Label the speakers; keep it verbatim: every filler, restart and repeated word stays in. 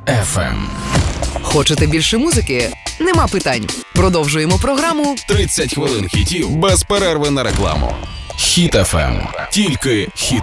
Speaker 1: еф ем.
Speaker 2: Хочете більше музики? Нема питань. Продовжуємо програму
Speaker 1: тридцять хвилин хітів без перерви на рекламу. Хіт еф ем. Тільки хіти.